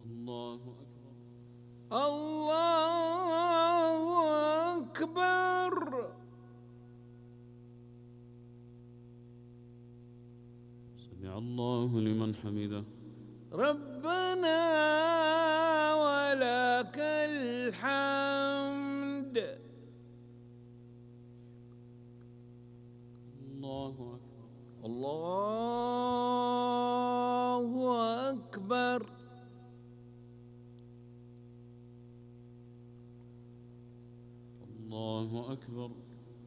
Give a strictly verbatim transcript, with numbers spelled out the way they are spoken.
الله أكبر. الله أكبر. سمع الله لمن حمده. ربنا ولك الحمد. الله أكبر. الله أكبر. الله أكبر.